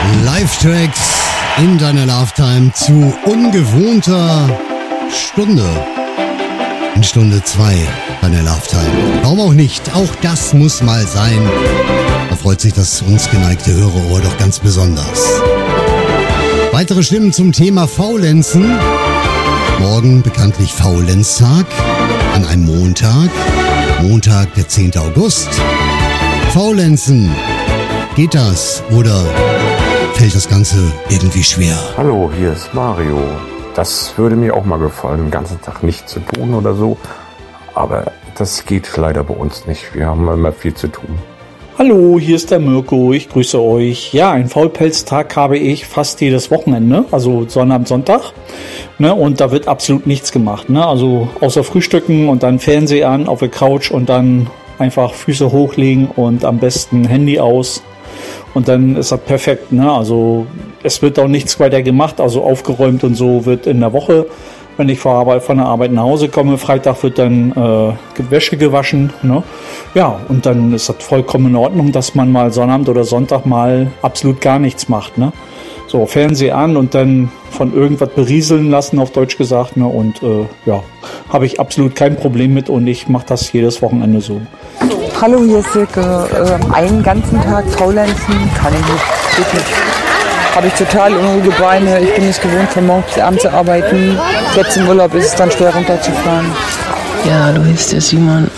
Live-Tracks in deiner Love-Time zu ungewohnter Stunde. In Stunde 2 deiner Love-Time. Warum auch nicht? Auch das muss mal sein. Da freut sich das uns geneigte Hörerohr doch ganz besonders. Weitere Stimmen zum Thema Faulenzen. Morgen bekanntlich Faulenztag an einem Montag. Montag, der 10. August. Faulenzen. Geht das oder fällt das Ganze irgendwie schwer? Hallo, hier ist Mario. Das würde mir auch mal gefallen, den ganzen Tag nichts zu tun oder so. Aber das geht leider bei uns nicht. Wir haben immer viel zu tun. Hallo, hier ist der Mirko. Ich grüße euch. Ja, einen Faulpelztag habe ich fast jedes Wochenende, also Sonnabend, Sonntag. Ne, und da wird absolut nichts gemacht. Ne? Also außer Frühstücken und dann Fernseher an auf der Couch und dann einfach Füße hochlegen und am besten Handy aus. Und dann ist das perfekt, ne? Also es wird auch nichts weiter gemacht, also aufgeräumt und so wird in der Woche, wenn ich von der Arbeit nach Hause komme, Freitag wird dann Wäsche gewaschen, ne? Ja, und dann ist das vollkommen in Ordnung, dass man mal Sonnabend oder Sonntag mal absolut gar nichts macht, ne? So, Fernseher an und dann von irgendwas berieseln lassen, auf Deutsch gesagt, ne? Und ja, habe ich absolut kein Problem mit und ich mache das jedes Wochenende so. Hallo, hier ist Silke. Einen ganzen Tag faulenzen kann ich nicht. Geht nicht. Habe ich total unruhige Beine. Ich bin nicht gewohnt, von morgens bis abends zu arbeiten. Jetzt im Urlaub ist es dann schwer runterzufahren. Ja, du bist der Simon.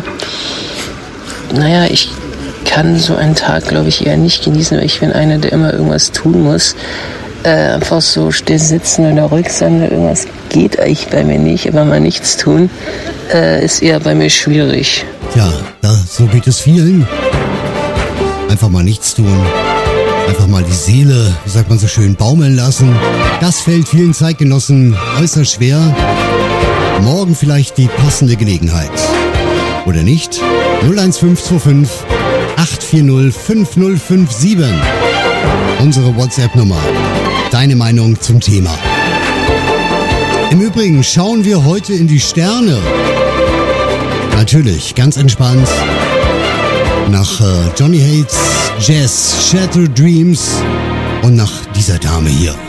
Naja, ich kann so einen Tag, glaube ich, eher nicht genießen, weil ich bin einer, der immer irgendwas tun muss. Einfach so still sitzen oder ruhig sein oder irgendwas geht eigentlich bei mir nicht, aber mal nichts tun ist eher bei mir schwierig. Ja, so geht es vielen. Einfach mal nichts tun. Einfach mal die Seele, wie sagt man so schön, baumeln lassen. Das fällt vielen Zeitgenossen äußerst schwer. Morgen vielleicht die passende Gelegenheit. Oder nicht? 01525 840 5057. Unsere WhatsApp-Nummer. Deine Meinung zum Thema. Im Übrigen schauen wir heute in die Sterne. Natürlich, ganz entspannt. Nach Johnny Hates, Jazz, Shattered Dreams und nach dieser Dame hier.